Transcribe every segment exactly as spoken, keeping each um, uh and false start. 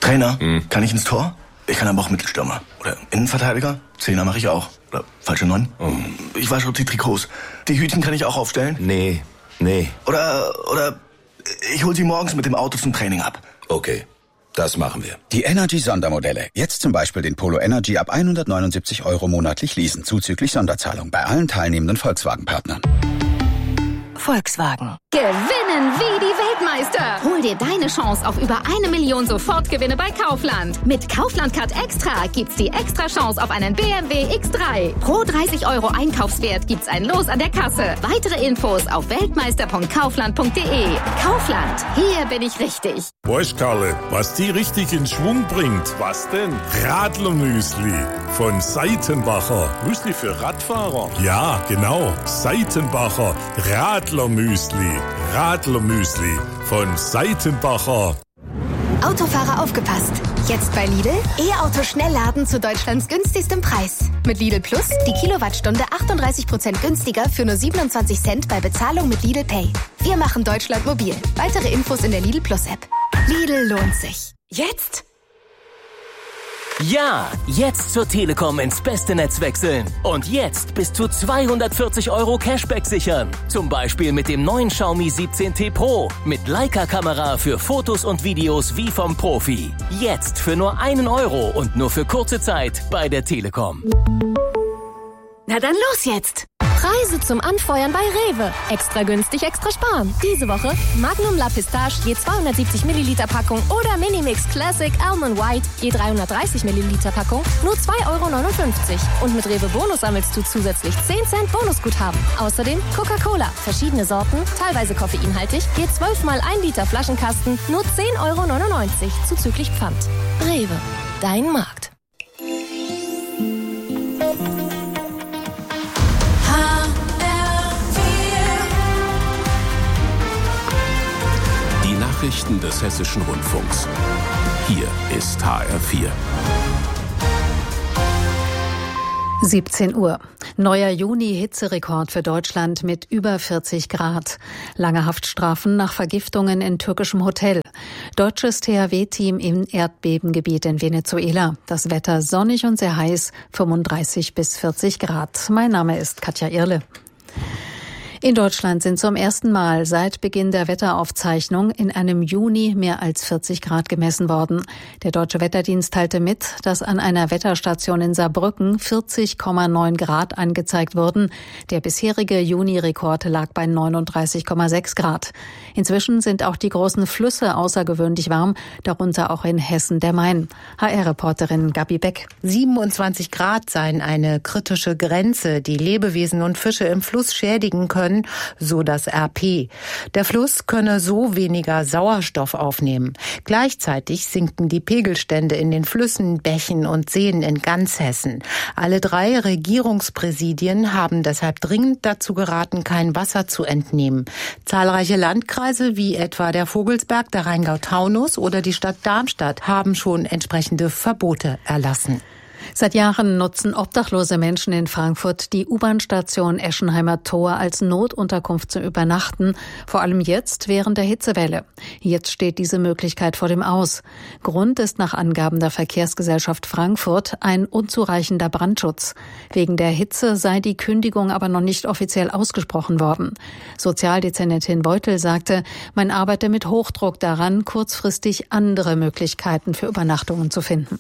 Trainer, hm. kann ich ins Tor? Ich kann aber auch Mittelstürmer. Oder Innenverteidiger? Zehner mache ich auch. Oder falsche Neun? Oh. Ich wasche die Trikots. Die Hütchen kann ich auch aufstellen? Nee, nee. Oder, oder ich hol sie morgens mit dem Auto zum Training ab. Okay, das machen wir. Die Energy-Sondermodelle. Jetzt zum Beispiel den Polo Energy ab hundertneunundsiebzig Euro monatlich leasen, zuzüglich Sonderzahlung bei allen teilnehmenden Volkswagen-Partnern. Volkswagen. Gewinnen wie die Weltmeister. Hol dir deine Chance auf über eine Million Sofortgewinne bei Kaufland. Mit Kaufland-Card Extra gibt's die extra Chance auf einen B M W X drei. Pro dreißig Euro Einkaufswert gibt's ein Los an der Kasse. Weitere Infos auf weltmeister punkt kaufland punkt de. Kaufland, hier bin ich richtig. Weißt Karle, was die richtig in Schwung bringt? Was denn? Radlermüsli von Seitenbacher. Müsli für Radfahrer? Ja, genau. Seitenbacher Radlermüsli. Radlermüsli von Seitenbacher. Autofahrer aufgepasst. Jetzt bei Lidl E-Auto Schnellladen zu Deutschlands günstigstem Preis. Mit Lidl Plus die Kilowattstunde achtunddreißig Prozent günstiger für nur siebenundzwanzig Cent bei Bezahlung mit Lidl Pay. Wir machen Deutschland mobil. Weitere Infos in der Lidl Plus App. Lidl lohnt sich. Jetzt? Ja, jetzt zur Telekom ins beste Netz wechseln. Und jetzt bis zu zweihundertvierzig Euro Cashback sichern. Zum Beispiel mit dem neuen Xiaomi siebzehn T Pro. Mit Leica-Kamera für Fotos und Videos wie vom Profi. Jetzt für nur einen Euro und nur für kurze Zeit bei der Telekom. Na dann los jetzt! Preise zum Anfeuern bei Rewe. Extra günstig, extra sparen. Diese Woche Magnum La Pistache je zweihundertsiebzig Milliliter Packung oder Minimix Classic Almond White je dreihundertdreißig Milliliter Packung nur zwei Euro neunundfünfzig. Und mit Rewe Bonus sammelst du zusätzlich zehn Cent Bonusguthaben. Außerdem Coca-Cola, verschiedene Sorten, teilweise koffeinhaltig, je zwölf mal ein Liter Flaschenkasten nur zehn Euro neunundneunzig zuzüglich Pfand. Rewe, dein Markt. Nachrichten des Hessischen Rundfunks. Hier ist H R vier. siebzehn Uhr. Neuer Juni-Hitzerekord für Deutschland mit über vierzig Grad. Lange Haftstrafen nach Vergiftungen in türkischem Hotel. Deutsches T H W-Team im Erdbebengebiet in Venezuela. Das Wetter sonnig und sehr heiß, fünfunddreißig bis vierzig Grad. Mein Name ist Katja Irle. In Deutschland sind zum ersten Mal seit Beginn der Wetteraufzeichnung in einem Juni mehr als vierzig Grad gemessen worden. Der Deutsche Wetterdienst teilte mit, dass an einer Wetterstation in Saarbrücken vierzig Komma neun Grad angezeigt wurden. Der bisherige Juni-Rekord lag bei neununddreißig Komma sechs Grad. Inzwischen sind auch die großen Flüsse außergewöhnlich warm, darunter auch in Hessen der Main. H R-Reporterin Gabi Beck. siebenundzwanzig Grad seien eine kritische Grenze, die Lebewesen und Fische im Fluss schädigen können, so das R P. Der Fluss könne so weniger Sauerstoff aufnehmen. Gleichzeitig sinken die Pegelstände in den Flüssen, Bächen und Seen in ganz Hessen. Alle drei Regierungspräsidien haben deshalb dringend dazu geraten, kein Wasser zu entnehmen. Zahlreiche Landkreise wie etwa der Vogelsberg, der Rheingau-Taunus oder die Stadt Darmstadt haben schon entsprechende Verbote erlassen. Seit Jahren nutzen obdachlose Menschen in Frankfurt die U-Bahn-Station Eschenheimer Tor als Notunterkunft zum Übernachten, vor allem jetzt während der Hitzewelle. Jetzt steht diese Möglichkeit vor dem Aus. Grund ist nach Angaben der Verkehrsgesellschaft Frankfurt ein unzureichender Brandschutz. Wegen der Hitze sei die Kündigung aber noch nicht offiziell ausgesprochen worden. Sozialdezernentin Beutel sagte, man arbeite mit Hochdruck daran, kurzfristig andere Möglichkeiten für Übernachtungen zu finden.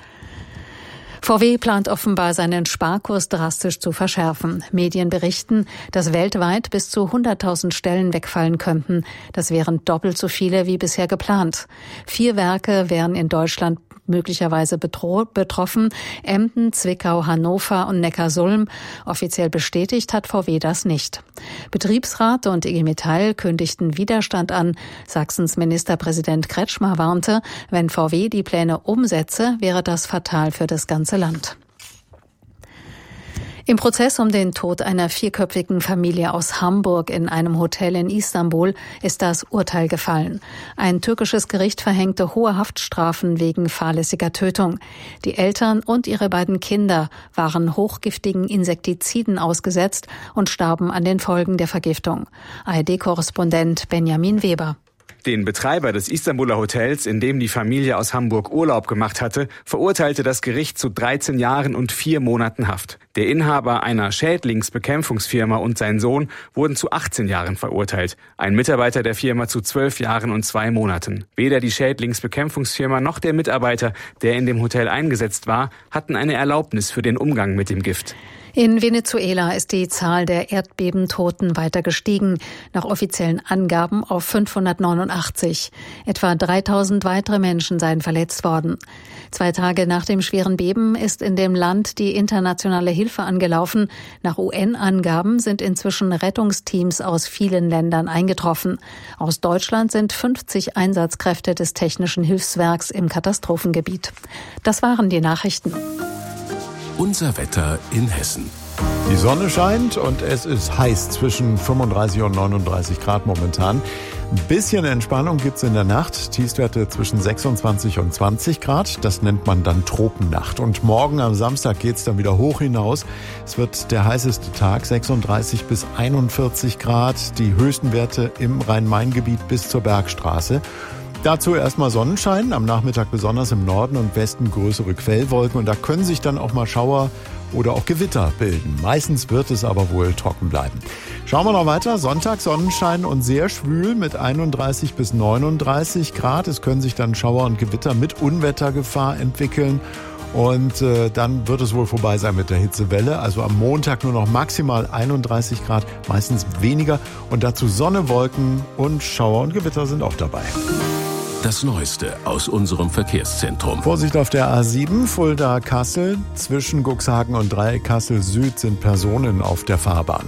V W plant offenbar seinen Sparkurs drastisch zu verschärfen. Medien berichten, dass weltweit bis zu hunderttausend Stellen wegfallen könnten. Das wären doppelt so viele wie bisher geplant. Vier Werke wären in Deutschland möglicherweise betro- betroffen. Emden, Zwickau, Hannover und Neckarsulm. Offiziell bestätigt hat V W das nicht. Betriebsrat und I G Metall kündigten Widerstand an. Sachsens Ministerpräsident Kretschmer warnte, wenn V W die Pläne umsetze, wäre das fatal für das ganze Land. Im Prozess um den Tod einer vierköpfigen Familie aus Hamburg in einem Hotel in Istanbul ist das Urteil gefallen. Ein türkisches Gericht verhängte hohe Haftstrafen wegen fahrlässiger Tötung. Die Eltern und ihre beiden Kinder waren hochgiftigen Insektiziden ausgesetzt und starben an den Folgen der Vergiftung. A R D-Korrespondent Benjamin Weber. Den Betreiber des Istanbuler Hotels, in dem die Familie aus Hamburg Urlaub gemacht hatte, verurteilte das Gericht zu dreizehn Jahren und vier Monaten Haft. Der Inhaber einer Schädlingsbekämpfungsfirma und sein Sohn wurden zu achtzehn Jahren verurteilt. Ein Mitarbeiter der Firma zu zwölf Jahren und zwei Monaten. Weder die Schädlingsbekämpfungsfirma noch der Mitarbeiter, der in dem Hotel eingesetzt war, hatten eine Erlaubnis für den Umgang mit dem Gift. In Venezuela ist die Zahl der Erdbebentoten weiter gestiegen, nach offiziellen Angaben auf fünfhundertneunundachtzig. Etwa dreitausend weitere Menschen seien verletzt worden. Zwei Tage nach dem schweren Beben ist in dem Land die internationale Hilfe angelaufen. Nach U N-Angaben sind inzwischen Rettungsteams aus vielen Ländern eingetroffen. Aus Deutschland sind fünfzig Einsatzkräfte des Technischen Hilfswerks im Katastrophengebiet. Das waren die Nachrichten. Unser Wetter in Hessen. Die Sonne scheint und es ist heiß, zwischen fünfunddreißig und neununddreißig Grad momentan. Ein bisschen Entspannung gibt's in der Nacht, Tiefstwerte zwischen sechsundzwanzig und zwanzig Grad. Das nennt man dann Tropennacht. Und morgen am Samstag geht's dann wieder hoch hinaus. Es wird der heißeste Tag, sechsunddreißig bis einundvierzig Grad. Die höchsten Werte im Rhein-Main-Gebiet bis zur Bergstraße. Dazu erstmal Sonnenschein, am Nachmittag besonders im Norden und Westen größere Quellwolken und da können sich dann auch mal Schauer oder auch Gewitter bilden. Meistens wird es aber wohl trocken bleiben. Schauen wir noch weiter. Sonntag Sonnenschein und sehr schwül mit einunddreißig bis neununddreißig Grad. Es können sich dann Schauer und Gewitter mit Unwettergefahr entwickeln. Und äh, dann wird es wohl vorbei sein mit der Hitzewelle. Also am Montag nur noch maximal einunddreißig Grad, meistens weniger. Und dazu Sonne, Wolken und Schauer und Gewitter sind auch dabei. Das Neueste aus unserem Verkehrszentrum. Vorsicht auf der A sieben, Fulda-Kassel. Zwischen Cuxhaven und Dreieck Kassel-Süd sind Personen auf der Fahrbahn.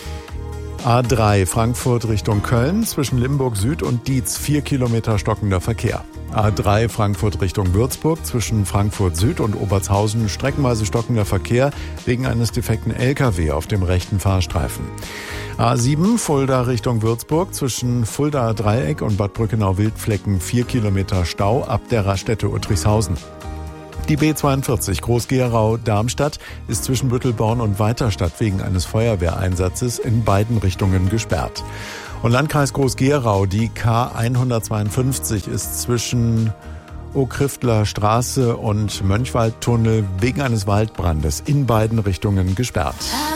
A drei, Frankfurt Richtung Köln. Zwischen Limburg Süd und Dietz vier Kilometer stockender Verkehr. A drei, Frankfurt Richtung Würzburg. Zwischen Frankfurt Süd und Obertshausen streckenweise stockender Verkehr wegen eines defekten L K W auf dem rechten Fahrstreifen. A sieben, Fulda Richtung Würzburg. Zwischen Fulda Dreieck und Bad Brückenau-Wildflecken vier Kilometer Stau ab der Raststätte Uttrichshausen. Die B zweiundvierzig Groß-Gerau-Darmstadt ist zwischen Büttelborn und Weiterstadt wegen eines Feuerwehreinsatzes in beiden Richtungen gesperrt. Und Landkreis Groß-Gerau, die K hundertzweiundfünfzig ist zwischen Okrifteler Straße und Mönchwaldtunnel wegen eines Waldbrandes in beiden Richtungen gesperrt.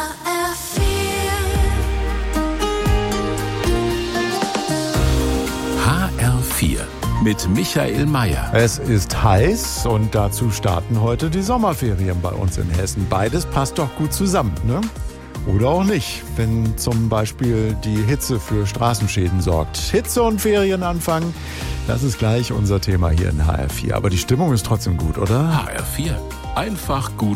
H R vier mit Michael Mayer. Es ist heiß und dazu starten heute die Sommerferien bei uns in Hessen. Beides passt doch gut zusammen, ne? Oder auch nicht, wenn zum Beispiel die Hitze für Straßenschäden sorgt. Hitze und Ferienanfang, das ist gleich unser Thema hier in H R vier. Aber die Stimmung ist trotzdem gut, oder? H R vier, einfach gut.